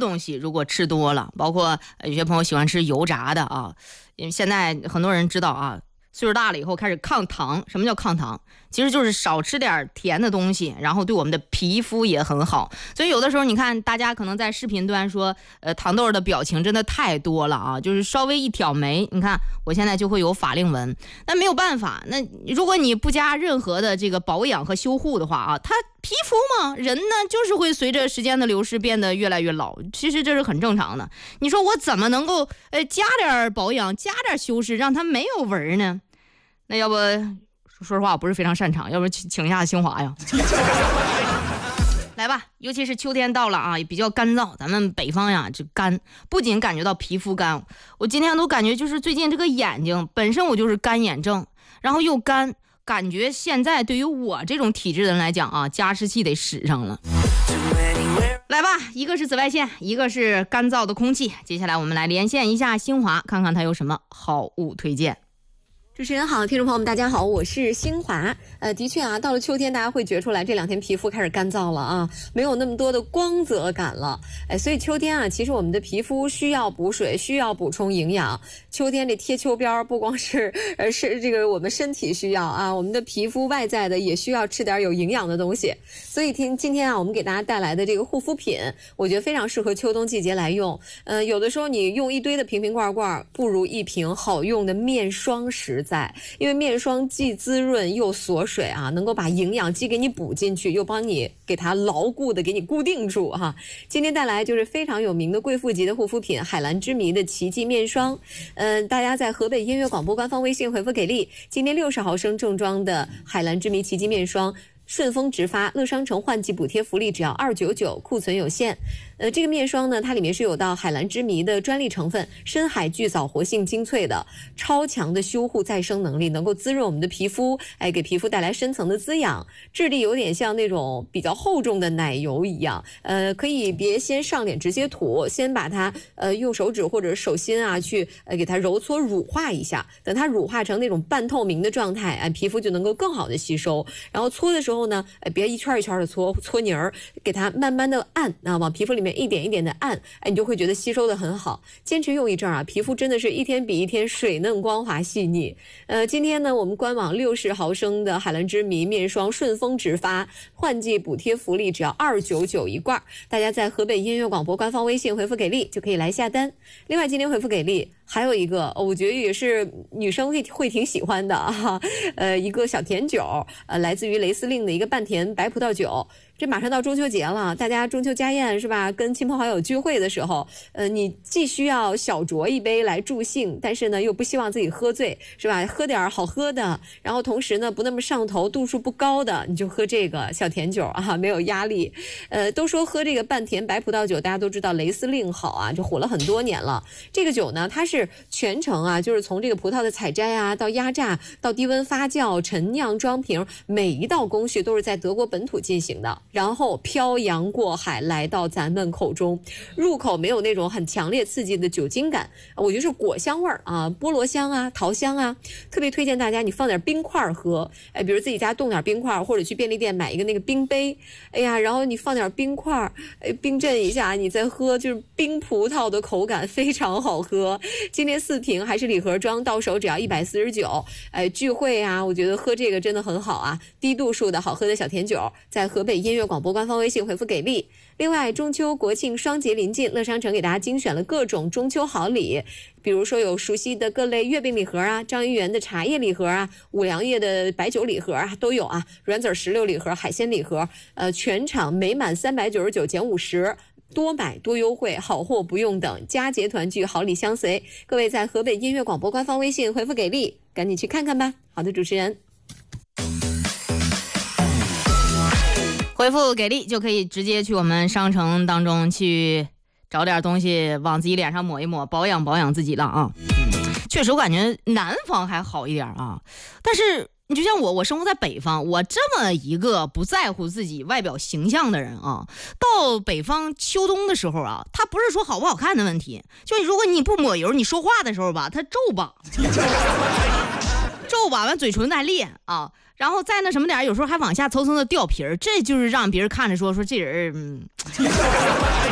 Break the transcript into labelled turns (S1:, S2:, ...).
S1: 东西如果吃多了，包括有些朋友喜欢吃油炸的啊，因为现在很多人知道啊，岁数大了以后开始抗糖。什么叫抗糖？其实就是少吃点甜的东西，然后对我们的皮肤也很好。所以有的时候你看大家可能在视频端说糖豆的表情真的太多了啊，就是稍微一挑眉，你看我现在就会有法令纹。那没有办法，那如果你不加任何的这个保养和修护的话啊，它皮肤嘛，人呢就是会随着时间的流逝变得越来越老，其实这是很正常的。你说我怎么能够加点保养加点修饰让它没有纹呢？那要不说实话我不是非常擅长，要不请一下新华呀。来吧，尤其是秋天到了啊，也比较干燥，咱们北方呀这干，不仅感觉到皮肤干，我今天都感觉就是最近这个眼睛本身我就是干眼症，然后又干，感觉现在对于我这种体质的人来讲啊，加湿器得使上了。来吧，一个是紫外线，一个是干燥的空气，接下来我们来连线一下新华，看看它有什么好物推荐。
S2: 主持人好，听众朋友们大家好，我是新华。的确啊，到了秋天大家会觉出来这两天皮肤开始干燥了啊，没有那么多的光泽感了。所以秋天啊，其实我们的皮肤需要补水，需要补充营养。秋天这贴秋膘不光是这个我们身体需要啊，我们的皮肤外在的也需要吃点有营养的东西。所以今天啊，我们给大家带来的这个护肤品，我觉得非常适合秋冬季节来用。有的时候你用一堆的瓶瓶罐罐，不如一瓶好用的面霜实在，因为面霜既滋润又锁水啊，能够把营养既给你补进去，又帮你给它牢固的给你固定住哈。今天带来就是非常有名的贵妇级的护肤品海蓝之谜的奇迹面霜。大家在河北音乐广播官方微信回复给力，今天60毫升正装的海蓝之谜奇迹面霜。顺丰直发，乐商城换季补贴福利只要299，库存有限。这个面霜呢，它里面是有到海蓝之谜的专利成分，深海巨藻活性精粹的，超强的修护再生能力，能够滋润我们的皮肤，给皮肤带来深层的滋养。质地有点像那种比较厚重的奶油一样，可以别先上脸直接涂，先把它用手指或者手心啊去给它揉搓乳化一下，等它乳化成那种半透明的状态，皮肤就能够更好的吸收。然后搓的时候呢，别一圈一圈的搓泥儿，给它慢慢的按啊，往皮肤里面一点一点的按，你就会觉得吸收的很好。坚持用一阵啊，皮肤真的是一天比一天水嫩光滑细腻。今天呢，我们官网60毫升的海蓝之谜面霜顺丰直发，换季补贴福利只要299一罐，大家在河北音乐广播官方微信回复给力就可以来下单。另外今天回复给力还有一个，我觉得也是女生会挺喜欢的啊，一个小甜酒，来自于雷司令的一个半甜白葡萄酒。这马上到中秋节了，大家中秋家宴是吧？跟亲朋好友聚会的时候，你既需要小酌一杯来助兴，但是呢又不希望自己喝醉，是吧？喝点好喝的，然后同时呢不那么上头，度数不高的，你就喝这个小甜酒啊，没有压力。都说喝这个半甜白葡萄酒，大家都知道雷司令好啊，就火了很多年了。这个酒呢，它是全程啊，就是从这个葡萄的采摘啊，到压榨，到低温发酵、陈酿、装瓶，每一道工序都是在德国本土进行的。然后漂洋过海来到咱们口中，入口没有那种很强烈刺激的酒精感，我觉得是果香味儿啊，菠萝香啊，桃香啊，特别推荐大家你放点冰块喝，比如自己家冻点冰块，或者去便利店买一个那个冰杯，然后你放点冰块，冰镇一下，你再喝，就是冰葡萄的口感非常好喝。今天4瓶还是礼盒装，到手只要149。聚会啊，我觉得喝这个真的很好啊，低度数的好喝的小甜酒，在河北音乐广播官方微信回复给力。另外，中秋国庆双节临近，乐商城给大家精选了各种中秋好礼，比如说有熟悉的各类月饼礼盒啊，张一元的茶叶礼盒啊，五粮液的白酒礼盒啊，都有啊，软籽石榴礼盒、海鲜礼盒，全场每满399减50。多买多优惠，好货不用等，佳节团聚，好礼相随。各位在河北音乐广播官方微信回复给力，赶紧去看看吧。好的，主持人。
S1: 回复给力就可以直接去我们商城当中去找点东西往自己脸上抹一抹，保养保养自己了啊。确实我感觉南方还好一点啊，但是你就像我生活在北方，我这么一个不在乎自己外表形象的人啊，到北方秋冬的时候啊，它不是说好不好看的问题，就如果你不抹油，你说话的时候吧，它皱巴皱巴完嘴唇再裂啊，然后再那什么点，有时候还往下蹭蹭的掉皮儿，这就是让别人看着说这人